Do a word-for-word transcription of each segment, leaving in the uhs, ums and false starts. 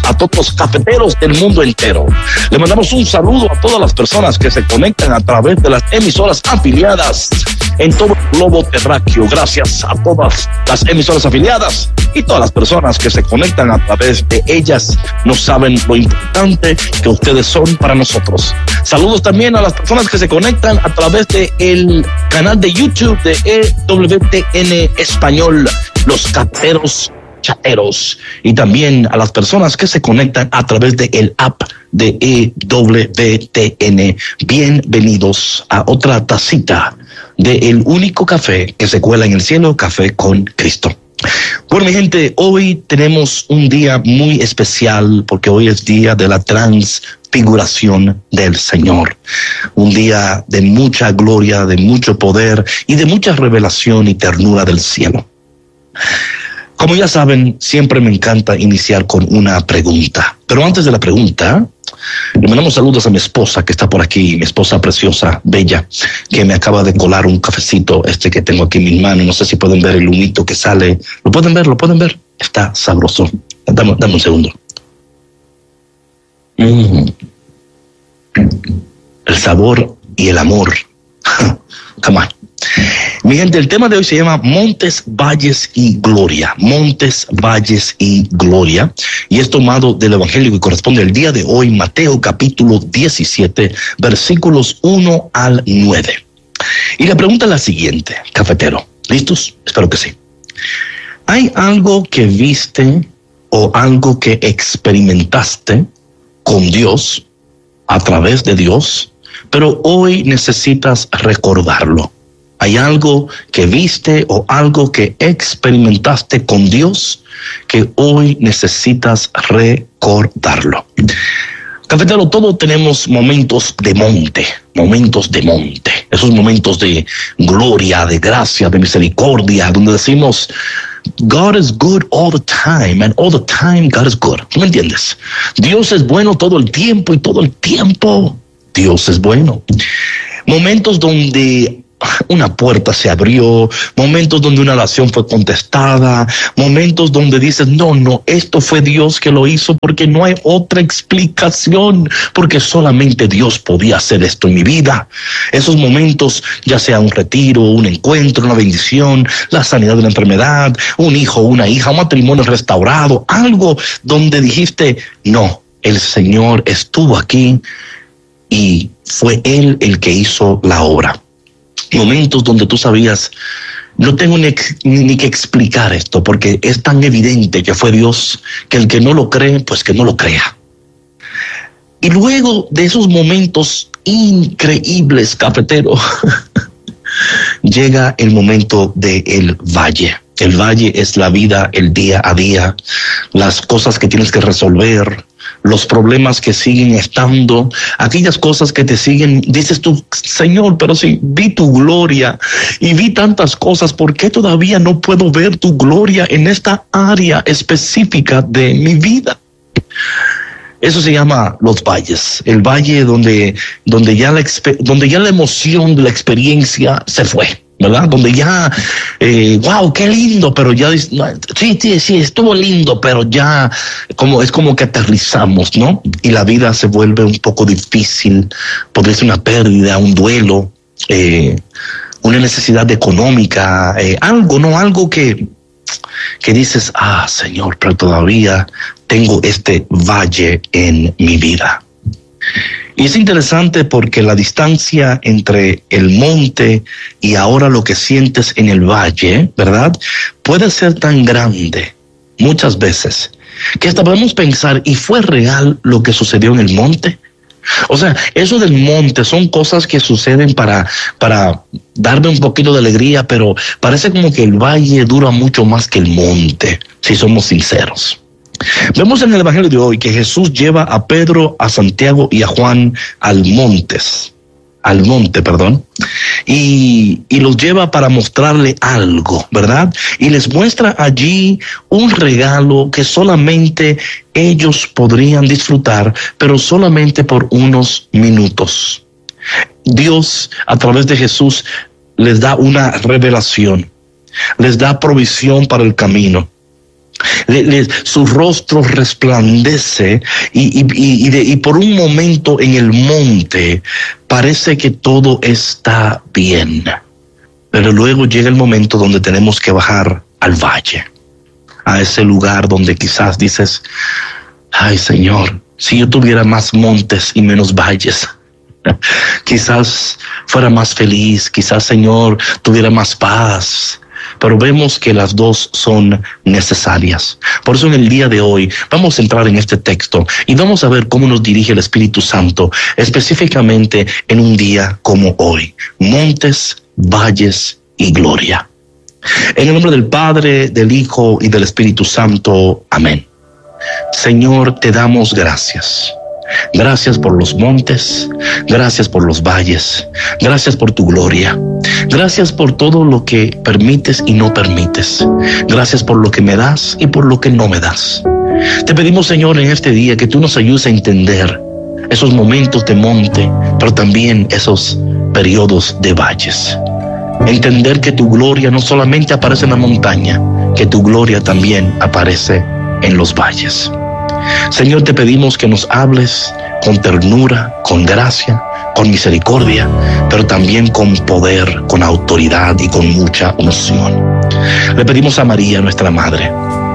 a todos los cafeteros del mundo entero. Le mandamos un saludo a todas las personas que se conectan a través de las emisoras afiliadas en todo el globo terráqueo. Gracias a todas las emisoras afiliadas y todas las personas que se conectan a través de ellas. No saben lo importante que ustedes son para nosotros. Saludos también a las personas que se conectan a través de el canal de YouTube de E W T N Español, los cafeteros chateros, y también a las personas que se conectan a través de el app de E W T N. Bienvenidos a otra tacita de el único café que se cuela en el cielo, Café con Cristo. Bueno, mi gente, hoy tenemos un día muy especial porque hoy es día de la transfiguración del Señor. Un día de mucha gloria, de mucho poder y de mucha revelación y ternura del cielo. Como ya saben, siempre me encanta iniciar con una pregunta. Pero antes de la pregunta, le mandamos saludos a mi esposa que está por aquí, mi esposa preciosa, bella, que me acaba de colar un cafecito, este que tengo aquí en mi mano. No sé si pueden ver el humito que sale. ¿Lo pueden ver? ¿Lo pueden ver? Está sabroso. Dame, dame un segundo. Mm. El sabor y el amor. Come on. Mi gente, el tema de hoy se llama Montes, Valles y Gloria. Montes, Valles y Gloria. Y es tomado del Evangelio que corresponde al día de hoy, Mateo capítulo diecisiete, versículos uno al nueve. Y la pregunta es la siguiente, cafetero. ¿Listos? Espero que sí. ¿Hay algo que viste o algo que experimentaste con Dios, a través de Dios, pero hoy necesitas recordarlo? ¿Hay algo que viste o algo que experimentaste con Dios que hoy necesitas recordarlo? Cafetero, todos tenemos momentos de monte, momentos de monte, esos momentos de gloria, de gracia, de misericordia, donde decimos, God is good all the time, and all the time God is good. ¿Tú me entiendes? Dios es bueno todo el tiempo y todo el tiempo Dios es bueno. Momentos donde una puerta se abrió, momentos donde una oración fue contestada, momentos donde dices, no, no, esto fue Dios que lo hizo porque no hay otra explicación, porque solamente Dios podía hacer esto en mi vida. Esos momentos, ya sea un retiro, un encuentro, una bendición, la sanidad de la enfermedad, un hijo, una hija, un matrimonio restaurado, algo donde dijiste, no, el Señor estuvo aquí y fue Él el que hizo la obra. Momentos donde tú sabías, no tengo ni, ni que explicar esto porque es tan evidente que fue Dios, que el que no lo cree, pues que no lo crea. Y luego de esos momentos increíbles, cafetero, llega el momento del valle. El valle es la vida, el día a día, las cosas que tienes que resolver, los problemas que siguen estando, aquellas cosas que te siguen. Dices tú, Señor, pero si vi tu gloria y vi tantas cosas, ¿por qué todavía no puedo ver tu gloria en esta área específica de mi vida? Eso se llama los valles, el valle donde, donde, ya la, donde ya la emoción de la experiencia se fue, ¿verdad? Donde ya, eh, wow, qué lindo, pero ya, sí, sí, sí, estuvo lindo, pero ya como es como que aterrizamos, ¿no? Y la vida se vuelve un poco difícil, podría ser una pérdida, un duelo, eh, una necesidad económica, eh, algo, ¿no? Algo que, que dices, ah, Señor, pero todavía tengo este valle en mi vida. Y es interesante porque la distancia entre el monte y ahora lo que sientes en el valle, ¿verdad? Puede ser tan grande muchas veces que hasta podemos pensar, ¿y fue real lo que sucedió en el monte? O sea, eso del monte son cosas que suceden para, para darme un poquito de alegría, pero parece como que el valle dura mucho más que el monte, si somos sinceros. Vemos en el Evangelio de hoy que Jesús lleva a Pedro, a Santiago y a Juan al montes, al monte, perdón, y, y los lleva para mostrarle algo, ¿verdad? Y les muestra allí un regalo que solamente ellos podrían disfrutar, pero solamente por unos minutos. Dios, a través de Jesús, les da una revelación, les da provisión para el camino. Le, le, su rostro resplandece y, y, y, de, y por un momento en el monte parece que todo está bien. Pero luego llega el momento donde tenemos que bajar al valle, a ese lugar donde quizás dices, ay Señor, si yo tuviera más montes y menos valles, quizás fuera más feliz, quizás Señor tuviera más paz. Pero vemos que las dos son necesarias. Por eso en el día de hoy vamos a entrar en este texto y vamos a ver cómo nos dirige el Espíritu Santo, específicamente en un día como hoy. Montes, valles y gloria. En el nombre del Padre, del Hijo y del Espíritu Santo. Amén. Señor, te damos gracias. Gracias por los montes, gracias por los valles, gracias por tu gloria, gracias por todo lo que permites y no permites, gracias por lo que me das y por lo que no me das. Te pedimos, Señor, en este día que tú nos ayudes a entender esos momentos de monte, pero también esos periodos de valles. Entender que tu gloria no solamente aparece en la montaña, que tu gloria también aparece en los valles. Señor, te pedimos que nos hables con ternura, con gracia, con misericordia, pero también con poder, con autoridad y con mucha unción. Le pedimos a María, nuestra madre,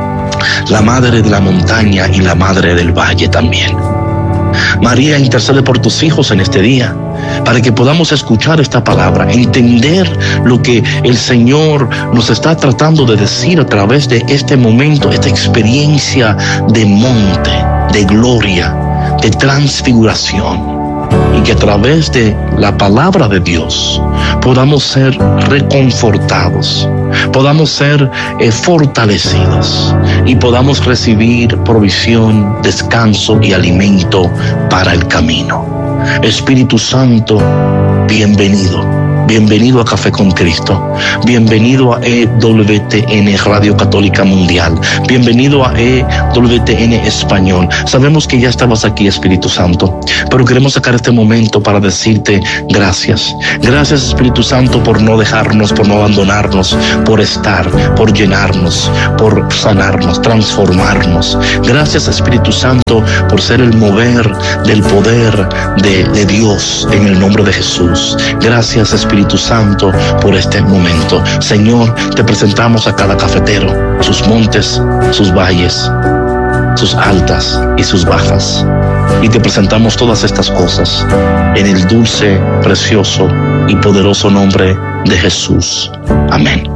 la madre de la montaña y la madre del valle también. María, intercede por tus hijos en este día, para que podamos escuchar esta palabra, entender lo que el Señor nos está tratando de decir a través de este momento, esta experiencia de monte, de gloria, de transfiguración. Y que a través de la palabra de Dios podamos ser reconfortados, podamos ser eh, fortalecidos y podamos recibir provisión, descanso y alimento para el camino. Espíritu Santo, bienvenido. Bienvenido a Café con Cristo. Bienvenido a E W T N Radio Católica Mundial. Bienvenido a E W T N Español. Sabemos que ya estabas aquí, Espíritu Santo, pero queremos sacar este momento para decirte gracias. Gracias, Espíritu Santo, por no dejarnos, por no abandonarnos, por estar, por llenarnos, por sanarnos, transformarnos. Gracias, Espíritu Santo, por ser el mover del poder de, de Dios en el nombre de Jesús. Gracias, Espíritu Espíritu Santo, por este momento. Señor, te presentamos a cada cafetero, sus montes, sus valles, sus altas y sus bajas. Y te presentamos todas estas cosas en el dulce, precioso y poderoso nombre de Jesús. Amén.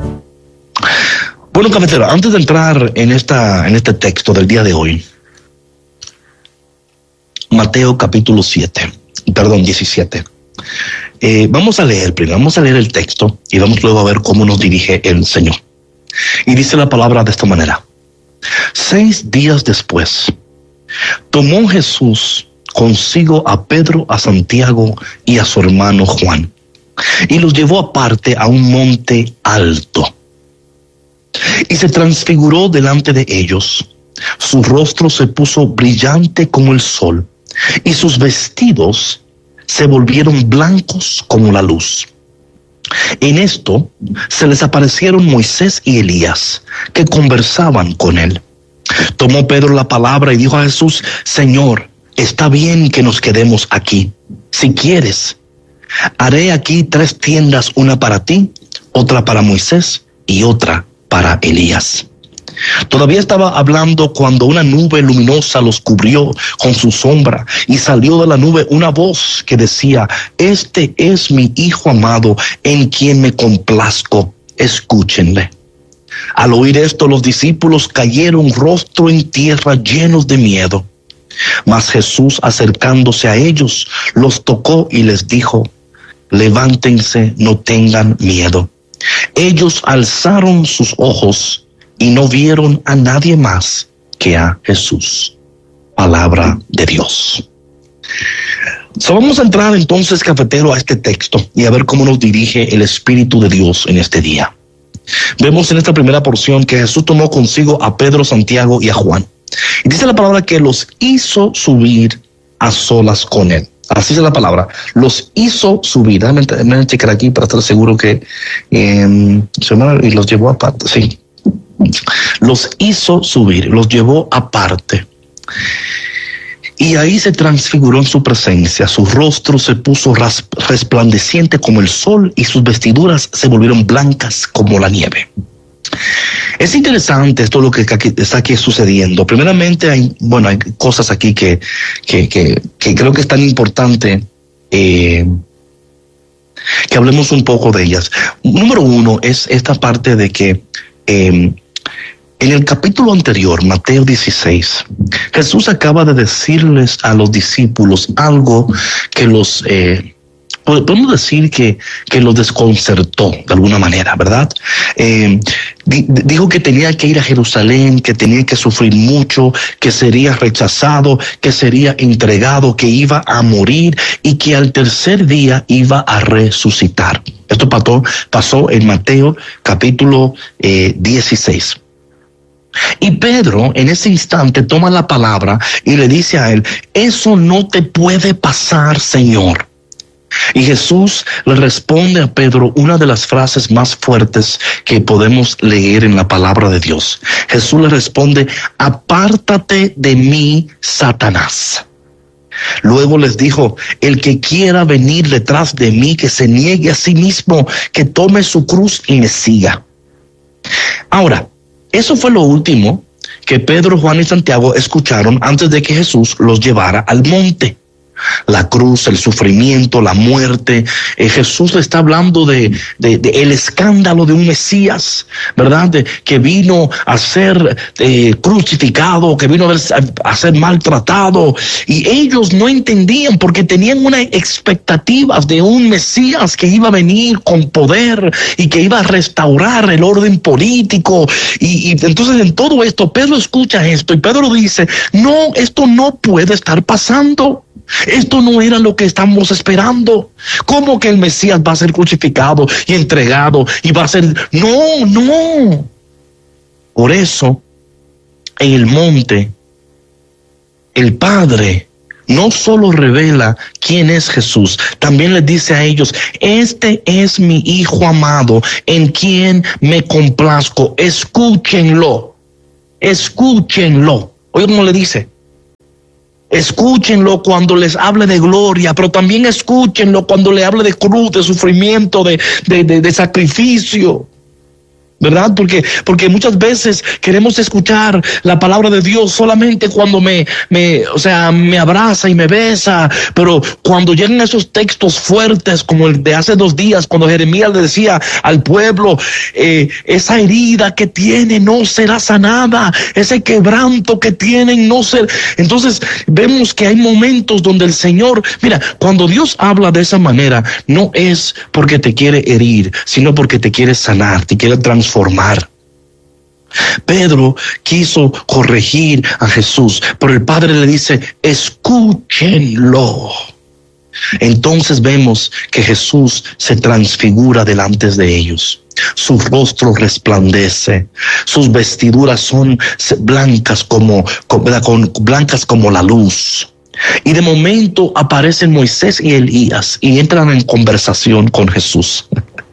Bueno, cafetero, antes de entrar en, esta, en este texto del día de hoy, Mateo capítulo siete, perdón, diecisiete. Eh, vamos a leer primero, vamos a leer el texto y vamos luego a ver cómo nos dirige el Señor. Y dice la palabra de esta manera: Seis días después, tomó Jesús consigo a Pedro, a Santiago y a su hermano Juan, y los llevó aparte a un monte alto. Y se transfiguró delante de ellos. Su rostro se puso brillante como el sol, y sus vestidos se volvieron blancos como la luz. En esto se les aparecieron Moisés y Elías, que conversaban con él. Tomó Pedro la palabra y dijo a Jesús: Señor, está bien que nos quedemos aquí. Si quieres, haré aquí tres tiendas, una para ti, otra para Moisés y otra para Elías. Todavía estaba hablando cuando una nube luminosa los cubrió con su sombra, y salió de la nube una voz que decía: Este es mi Hijo amado, en quien me complazco, escúchenle. Al oír esto, los discípulos cayeron rostro en tierra, llenos de miedo. Mas Jesús, acercándose a ellos, los tocó y les dijo: Levántense, no tengan miedo. Ellos alzaron sus ojos y no vieron a nadie más que a Jesús. Palabra de Dios. So, vamos a entrar entonces, cafetero, a este texto y a ver cómo nos dirige el Espíritu de Dios en este día. Vemos en esta primera porción que Jesús tomó consigo a Pedro, Santiago y a Juan. Y dice la palabra que los hizo subir a solas con él. Así es la palabra, los hizo subir. Déjame, déjame checar aquí para estar seguro que eh, y los llevó aparte. Sí. los hizo subir, los llevó aparte. Y ahí se transfiguró en su presencia, su rostro se puso resplandeciente como el sol y sus vestiduras se volvieron blancas como la nieve. Es interesante esto lo que está aquí sucediendo. Primeramente, hay, bueno, hay cosas aquí que, que, que, que creo que es tan importante eh, que hablemos un poco de ellas. Número uno es esta parte de que eh, en el capítulo anterior, Mateo dieciséis, Jesús acaba de decirles a los discípulos algo que los, eh, podemos decir que, que los desconcertó de alguna manera, ¿verdad? Eh, di, dijo que tenía que ir a Jerusalén, que tenía que sufrir mucho, que sería rechazado, que sería entregado, que iba a morir y que al tercer día iba a resucitar. Esto pasó, pasó en Mateo capítulo eh, dieciséis. Y Pedro en ese instante toma la palabra y le dice a él, eso no te puede pasar, Señor. Y Jesús le responde a Pedro una de las frases más fuertes que podemos leer en la palabra de Dios. Jesús le responde, apártate de mí, Satanás. Luego les dijo, el que quiera venir detrás de mí, que se niegue a sí mismo, que tome su cruz y me siga. Ahora, eso fue lo último que Pedro, Juan y Santiago escucharon antes de que Jesús los llevara al monte. La cruz, el sufrimiento, la muerte. Eh, Jesús le está hablando de, de, de el escándalo de un Mesías, ¿verdad? De, que vino a ser eh, crucificado, que vino a, a ser maltratado. Y ellos no entendían porque tenían una expectativa de un Mesías que iba a venir con poder y que iba a restaurar el orden político. Y, y entonces en todo esto, Pedro escucha esto y Pedro dice, no, esto no puede estar pasando. Esto no era lo que estamos esperando. ¿Cómo que el Mesías va a ser crucificado y entregado y va a ser? No, no. Por eso, en el monte, el Padre no solo revela quién es Jesús, también les dice a ellos, este es mi Hijo amado, en quien me complazco. Escúchenlo, escúchenlo. Oye, ¿cómo le dice? Escúchenlo cuando les hable de gloria, pero también escúchenlo cuando le hable de cruz, de sufrimiento, de, de, de, de sacrificio. ¿Verdad? Porque, porque muchas veces queremos escuchar la palabra de Dios solamente cuando me, me, o sea, me abraza y me besa, pero cuando llegan esos textos fuertes como el de hace dos días, cuando Jeremías le decía al pueblo, eh, esa herida que tiene no será sanada, ese quebranto que tienen no será. Entonces vemos que hay momentos donde el Señor, mira, cuando Dios habla de esa manera, no es porque te quiere herir, sino porque te quiere sanar, te quiere transformar. Formar. Pedro quiso corregir a Jesús, pero el Padre le dice, escúchenlo. Entonces vemos que Jesús se transfigura delante de ellos. Su rostro resplandece, sus vestiduras son blancas como, como, blancas como la luz. Y de momento aparecen Moisés y Elías y entran en conversación con Jesús.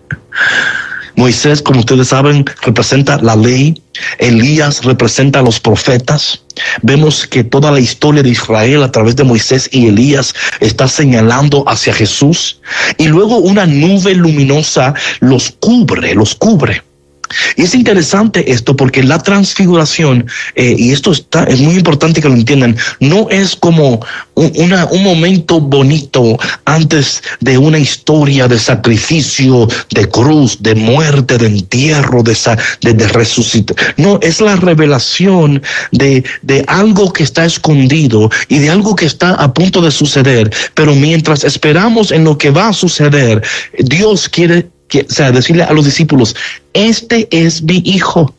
Moisés, como ustedes saben, representa la ley. Elías representa a los profetas. Vemos que toda la historia de Israel a través de Moisés y Elías está señalando hacia Jesús. Y luego una nube luminosa los cubre, los cubre. Y es interesante esto porque la transfiguración, eh, y esto está, es muy importante que lo entiendan, no es como un, una, un momento bonito antes de una historia de sacrificio, de cruz, de muerte, de entierro, de, de, de resucitación. No, es la revelación de, de algo que está escondido y de algo que está a punto de suceder. Pero mientras esperamos en lo que va a suceder, Dios quiere, o sea, decirle a los discípulos, este es mi hijo.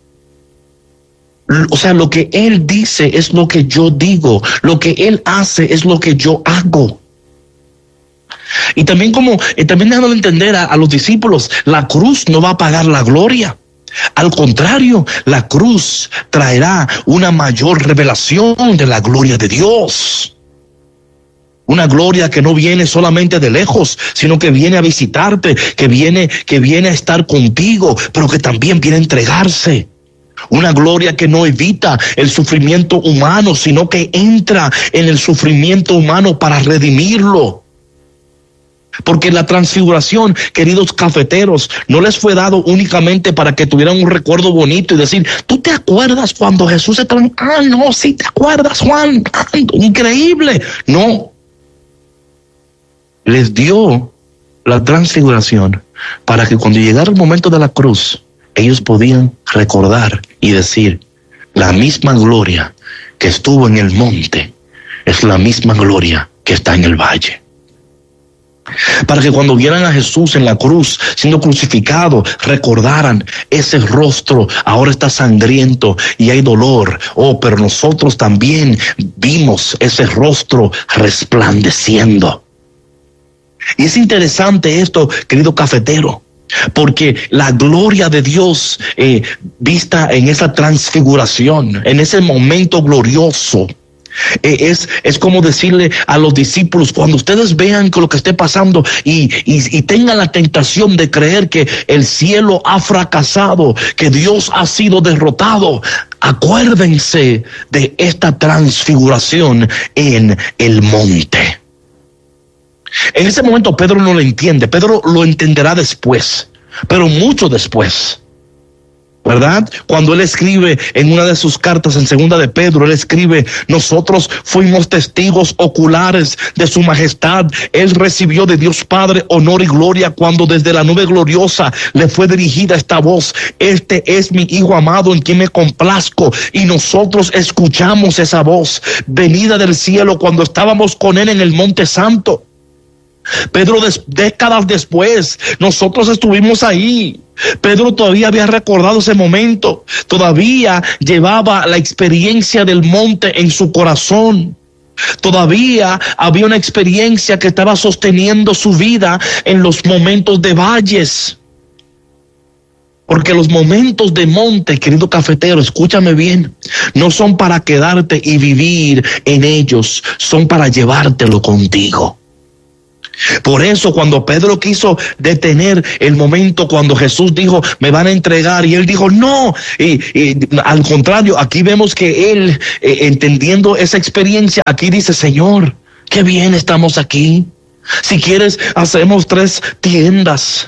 O sea, lo que él dice es lo que yo digo, lo que él hace es lo que yo hago. Y también como, eh, también dejando de entender a, a los discípulos, la cruz no va a pagar la gloria. Al contrario, la cruz traerá una mayor revelación de la gloria de Dios. Una gloria que no viene solamente de lejos, sino que viene a visitarte, que viene, que viene a estar contigo, pero que también viene a entregarse. Una gloria que no evita el sufrimiento humano, sino que entra en el sufrimiento humano para redimirlo. Porque la transfiguración, queridos cafeteros, no les fue dado únicamente para que tuvieran un recuerdo bonito y decir, ¿tú te acuerdas cuando Jesús se transfiguró? Ah, no, sí te acuerdas, Juan, ah, increíble. No, les dio la transfiguración para que cuando llegara el momento de la cruz, ellos podían recordar y decir, la misma gloria que estuvo en el monte es la misma gloria que está en el valle. Para que cuando vieran a Jesús en la cruz siendo crucificado, recordaran ese rostro ahora está sangriento y hay dolor. Oh, pero nosotros también vimos ese rostro resplandeciendo. Y es interesante esto, querido cafetero, porque la gloria de Dios eh, vista en esa transfiguración, en ese momento glorioso, Eh, es, es como decirle a los discípulos, cuando ustedes vean que lo que esté pasando y, y, y tengan la tentación de creer que el cielo ha fracasado, que Dios ha sido derrotado, acuérdense de esta transfiguración en el monte. En ese momento Pedro no lo entiende, Pedro lo entenderá después, pero mucho después, ¿verdad? Cuando él escribe en una de sus cartas, en segunda de Pedro, él escribe, nosotros fuimos testigos oculares de su majestad. Él recibió de Dios Padre honor y gloria cuando desde la nube gloriosa le fue dirigida esta voz, este es mi Hijo amado en quien me complazco. Y nosotros escuchamos esa voz venida del cielo cuando estábamos con él en el Monte Santo. Pedro, des, décadas después, nosotros estuvimos ahí. Pedro todavía había recordado ese momento, todavía llevaba la experiencia del monte en su corazón. Todavía había una experiencia que estaba sosteniendo su vida en los momentos de valles. Porque los momentos de monte, querido cafetero, escúchame bien, no son para quedarte y vivir en ellos, son para llevártelo contigo. Por eso cuando Pedro quiso detener el momento cuando Jesús dijo, me van a entregar, y él dijo, no, y, y al contrario, aquí vemos que él, eh, entendiendo esa experiencia, aquí dice, Señor, qué bien estamos aquí. Si quieres, hacemos tres tiendas.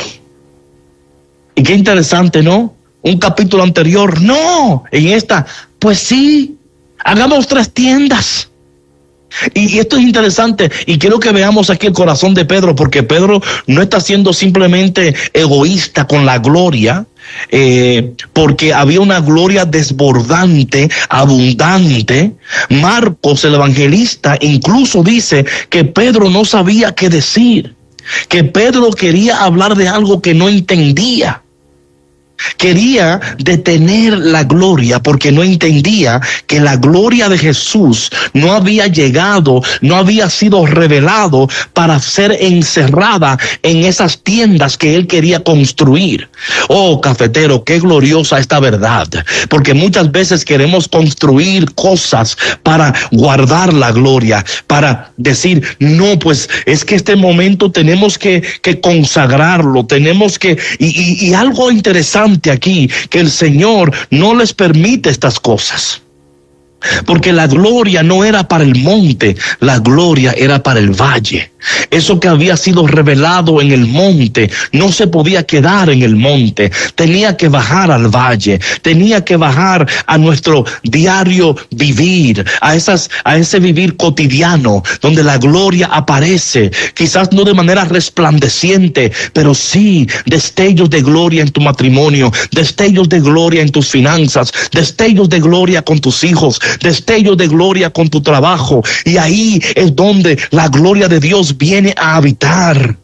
Y qué interesante, ¿no? Un capítulo anterior, no, en esta, pues sí, hagamos tres tiendas. Y esto es interesante y quiero que veamos aquí el corazón de Pedro, porque Pedro no está siendo simplemente egoísta con la gloria, eh, porque había una gloria desbordante, abundante. Marcos, el evangelista, incluso dice que Pedro no sabía qué decir, que Pedro quería hablar de algo que no entendía. Quería detener la gloria porque no entendía que la gloria de Jesús no había llegado, no había sido revelado para ser encerrada en esas tiendas que él quería construir. Oh, cafetero, qué gloriosa esta verdad, porque muchas veces queremos construir cosas para guardar la gloria, para decir, no, pues es que este momento tenemos que, que consagrarlo, tenemos que, y, y, y algo interesante aquí, que el Señor no les permite estas cosas, porque la gloria no era para el monte, la gloria era para el valle. Eso que había sido revelado en el monte no se podía quedar en el monte, tenía que bajar al valle, tenía que bajar a nuestro diario vivir, a esas, a ese vivir cotidiano donde la gloria aparece, quizás no de manera resplandeciente, pero sí destellos de gloria en tu matrimonio, destellos de gloria en tus finanzas, destellos de gloria con tus hijos, destellos de gloria con tu trabajo, y ahí es donde la gloria de Dios viene a habitar.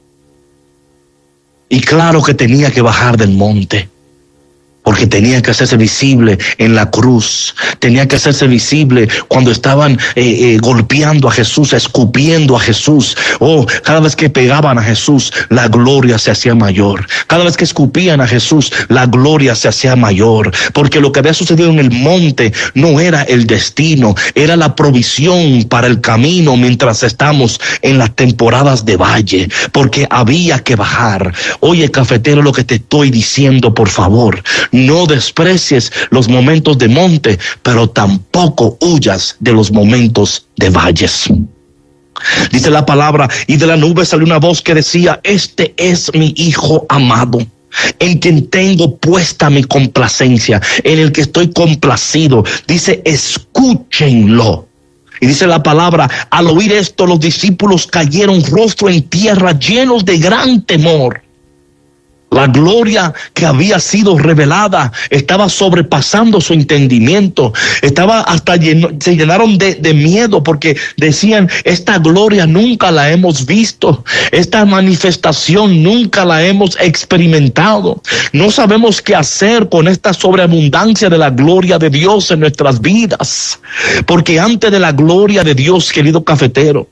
Y claro que tenía que bajar del monte, porque tenía que hacerse visible en la cruz, tenía que hacerse visible cuando estaban eh, eh, golpeando a Jesús, escupiendo a Jesús. Oh, cada vez que pegaban a Jesús, la gloria se hacía mayor. Cada vez que escupían a Jesús, la gloria se hacía mayor, porque lo que había sucedido en el monte no era el destino, era la provisión para el camino mientras estamos en las temporadas de valle, porque había que bajar. Oye, cafetero, lo que te estoy diciendo, por favor, No desprecies los momentos de monte, pero tampoco huyas de los momentos de valles. Dice la palabra, y de la nube salió una voz que decía: este es mi hijo amado, en quien tengo puesta mi complacencia, en el que estoy complacido. Dice, escúchenlo. Y dice la palabra, al oír esto, los discípulos cayeron rostro en tierra, llenos de gran temor. La gloria que había sido revelada estaba sobrepasando su entendimiento. Estaba hasta lleno, se llenaron de, de miedo, porque decían, esta gloria nunca la hemos visto. Esta manifestación nunca la hemos experimentado. No sabemos qué hacer con esta sobreabundancia de la gloria de Dios en nuestras vidas. Porque antes de la gloria de Dios, querido cafetero,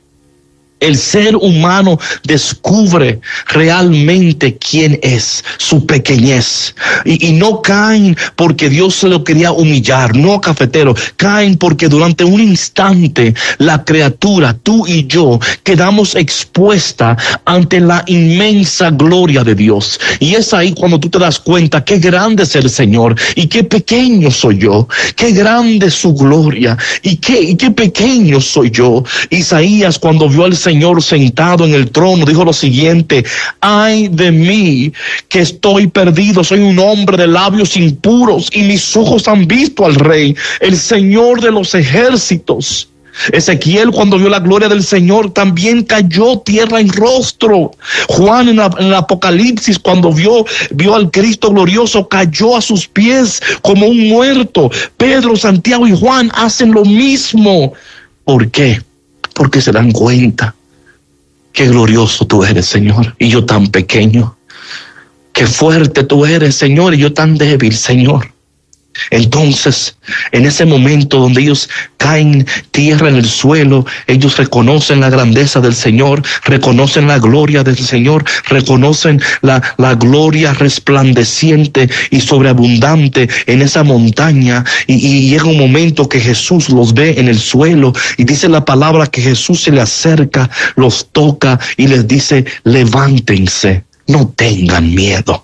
el ser humano descubre realmente quién es, su pequeñez. Y, y no caen porque Dios se lo quería humillar, no, cafetero. Caen porque durante un instante la criatura, tú y yo, quedamos expuesta ante la inmensa gloria de Dios. Y es ahí cuando tú te das cuenta qué grande es el Señor y qué pequeño soy yo. Qué grande es su gloria y qué, y qué pequeño soy yo. Isaías, cuando vio al Señor Señor sentado en el trono, dijo lo siguiente: ay de mí, que estoy perdido, soy un hombre de labios impuros, y mis ojos han visto al Rey, el Señor de los ejércitos. Ezequiel, cuando vio la gloria del Señor, también cayó tierra en rostro. Juan, en, la, en el Apocalipsis, cuando vio, vio al Cristo glorioso, cayó a sus pies como un muerto. Pedro, Santiago y Juan hacen lo mismo. ¿Por qué? Porque se dan cuenta qué glorioso tú eres, Señor, y yo tan pequeño. Qué fuerte tú eres, Señor, y yo tan débil, Señor. Entonces, en ese momento donde ellos caen tierra en el suelo, ellos reconocen la grandeza del Señor, reconocen la gloria del Señor, reconocen la, la gloria resplandeciente y sobreabundante en esa montaña. Y, y llega un momento que Jesús los ve en el suelo, y dice la palabra que Jesús se le acerca, los toca y les dice: levántense, no tengan miedo.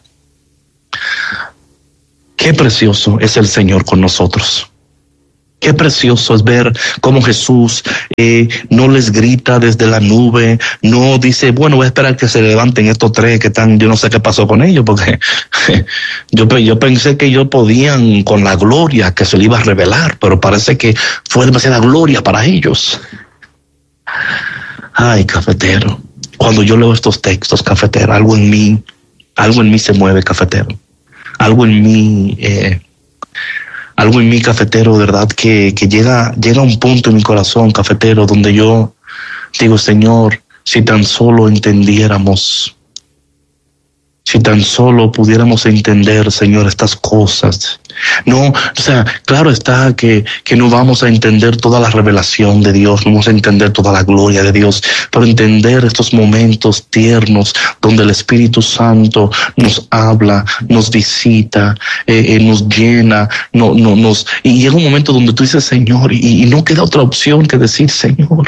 Qué precioso es el Señor con nosotros. Qué precioso es ver cómo Jesús eh, no les grita desde la nube, no dice, bueno, voy a esperar que se levanten estos tres que están, yo no sé qué pasó con ellos, porque yo, yo pensé que ellos podían con la gloria que se le iba a revelar, pero parece que fue demasiada gloria para ellos. Ay, cafetero, cuando yo leo estos textos, cafetero, algo en mí, algo en mí se mueve, cafetero. Algo en mí, eh, algo en mí, cafetero, de verdad, que, que llega, llega un punto en mi corazón, cafetero, donde yo digo, Señor, si tan solo entendiéramos, si tan solo pudiéramos entender, Señor, estas cosas. No, o sea, claro está que, que no vamos a entender toda la revelación de Dios, no vamos a entender toda la gloria de Dios, pero entender estos momentos tiernos donde el Espíritu Santo nos habla, nos visita, eh, eh, nos llena, no, no, nos, y llega un momento donde tú dices, Señor, y, y no queda otra opción que decir, Señor,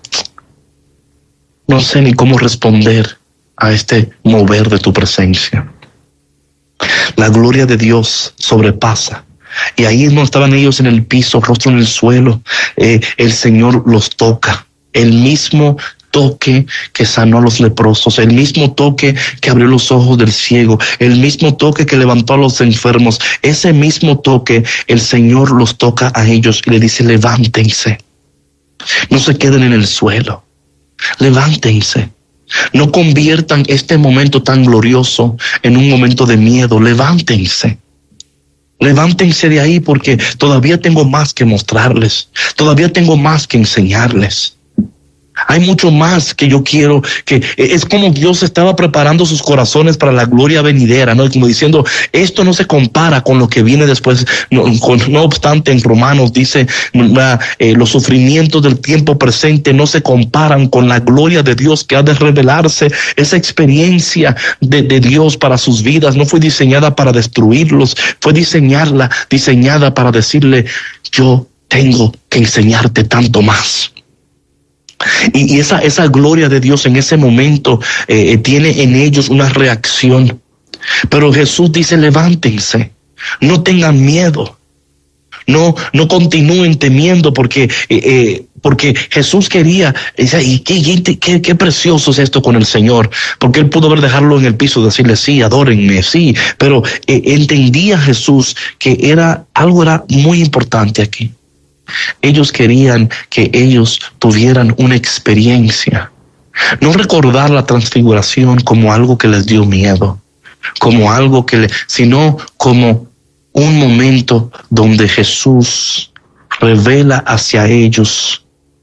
no sé ni cómo responder a este mover de tu presencia. La gloria de Dios sobrepasa. Y ahí no estaban ellos en el piso, rostro en el suelo. Eh, el Señor los toca. El mismo toque que sanó a los leprosos, el mismo toque que abrió los ojos del ciego, el mismo toque que levantó a los enfermos. Ese mismo toque, el Señor los toca a ellos y le dice, levántense. No se queden en el suelo. Levántense. No conviertan este momento tan glorioso en un momento de miedo. Levántense. Levántense de ahí, porque todavía tengo más que mostrarles. Todavía tengo más que enseñarles. Hay mucho más que yo quiero, que es como Dios estaba preparando sus corazones para la gloria venidera, ¿no? Como diciendo, esto no se compara con lo que viene después. No, con, no obstante, en Romanos dice, la, eh, los sufrimientos del tiempo presente no se comparan con la gloria de Dios que ha de revelarse. Esa experiencia de, de Dios para sus vidas no fue diseñada para destruirlos, fue diseñarla, diseñada para decirle, yo tengo que enseñarte tanto más. Y, y esa, esa gloria de Dios en ese momento eh, tiene en ellos una reacción. Pero Jesús dice, levántense. No tengan miedo. No, no continúen temiendo porque, eh, eh, porque Jesús quería, y qué, qué, qué precioso es esto con el Señor, porque Él pudo haber dejarlo en el piso y decirle, sí, adórenme, sí, pero eh, entendía Jesús que era, algo era muy importante aquí. Ellos querían que ellos tuvieran una experiencia, no recordar la transfiguración como algo que les dio miedo, como algo que le, sino como un momento donde Jesús revela hacia ellos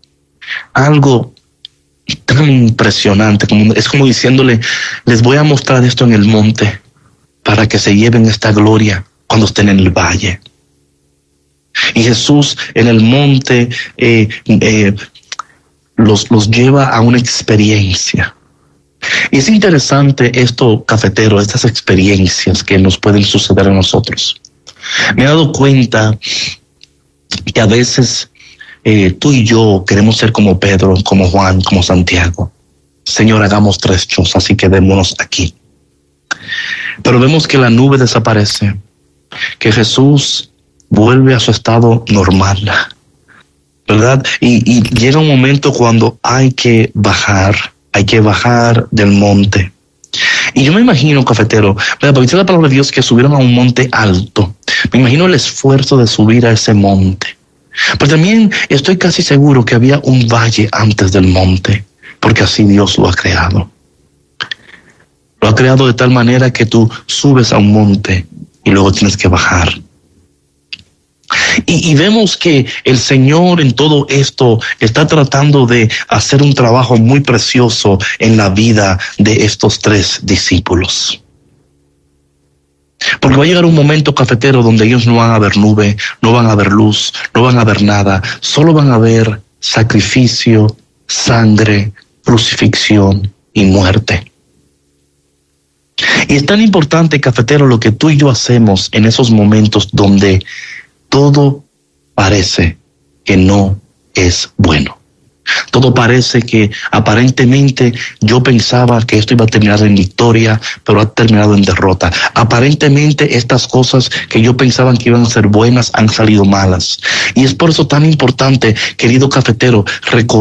algo tan impresionante, como, es como diciéndole, les voy a mostrar esto en el monte para que se lleven esta gloria cuando estén en el valle. Y Jesús en el monte eh, eh, los, los lleva a una experiencia. Y es interesante esto, cafetero, estas experiencias que nos pueden suceder a nosotros. Me he dado cuenta que a veces eh, tú y yo queremos ser como Pedro, como Juan, como Santiago. Señor, hagamos tres chozas y quedémonos aquí. Pero vemos que la nube desaparece, que Jesús vuelve a su estado normal, ¿verdad? Y, y llega un momento cuando hay que bajar, hay que bajar del monte. Y yo me imagino, cafetero, porque dice la palabra de Dios que subieron a un monte alto. Me imagino el esfuerzo de subir a ese monte. Pero también estoy casi seguro que había un valle antes del monte, porque así Dios lo ha creado. Lo ha creado de tal manera que tú subes a un monte y luego tienes que bajar. Y, y vemos que el Señor en todo esto está tratando de hacer un trabajo muy precioso en la vida de estos tres discípulos. Porque va a llegar un momento, cafetero, donde ellos no van a ver nube, no van a ver luz, no van a ver nada, solo van a ver sacrificio, sangre, crucifixión y muerte. Y es tan importante, cafetero, lo que tú y yo hacemos en esos momentos donde todo parece que no es bueno. Todo parece que aparentemente yo pensaba que esto iba a terminar en victoria, pero ha terminado en derrota. Aparentemente estas cosas que yo pensaba que iban a ser buenas han salido malas. Y es por eso tan importante, querido cafetero, recordar